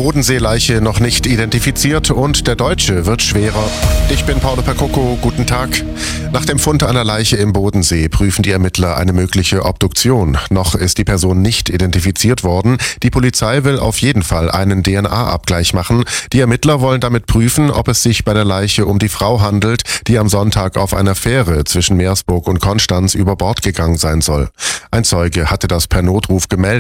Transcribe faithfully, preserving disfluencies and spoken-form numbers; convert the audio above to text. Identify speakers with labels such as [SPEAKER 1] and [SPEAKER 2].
[SPEAKER 1] Bodenseeleiche noch nicht identifiziert und der Deutsche wird schwerer. Ich bin Paolo Percocco, guten Tag. Nach dem Fund einer Leiche im Bodensee prüfen die Ermittler eine mögliche Obduktion. Noch ist die Person nicht identifiziert worden. Die Polizei will auf jeden Fall einen D N A-Abgleich machen. Die Ermittler wollen damit prüfen, ob es sich bei der Leiche um die Frau handelt, die am Sonntag auf einer Fähre zwischen Meersburg und Konstanz über Bord gegangen sein soll. Ein Zeuge hatte das per Notruf gemeldet.